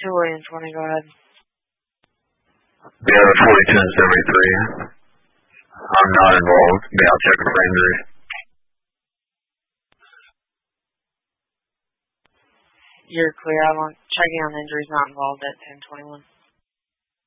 Williams 20, go ahead. Yeah, 42 and 73. I'm not involved. Yeah, I'll check for injury. You're clear. I'm checking on injuries not involved at 10:21.